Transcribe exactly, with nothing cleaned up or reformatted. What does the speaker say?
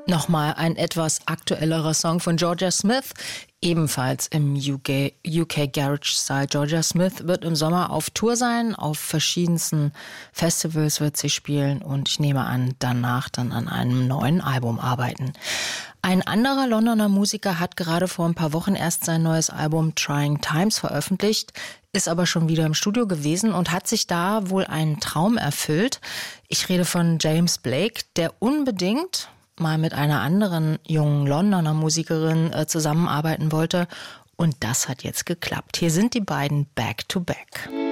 Nochmal ein etwas aktuellerer Song von Jorja Smith, ebenfalls im U K, U K Garage Style. Jorja Smith wird im Sommer auf Tour sein, auf verschiedensten Festivals wird sie spielen und ich nehme an, danach dann an einem neuen Album arbeiten. Ein anderer Londoner Musiker hat gerade vor ein paar Wochen erst sein neues Album Trying Times veröffentlicht, ist aber schon wieder im Studio gewesen und hat sich da wohl einen Traum erfüllt. Ich rede von James Blake, der unbedingt mal mit einer anderen jungen Londoner Musikerin äh, zusammenarbeiten wollte. Und das hat jetzt geklappt. Hier sind die beiden back to back.